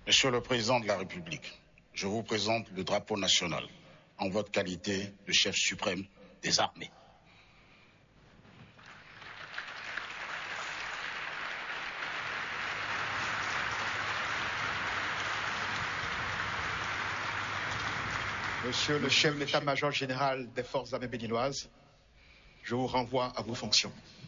Monsieur le Président de la République, je vous présente le drapeau national en votre qualité de chef suprême des armées. Monsieur le chef d'état-major général des forces armées béninoises, je vous renvoie à vos fonctions.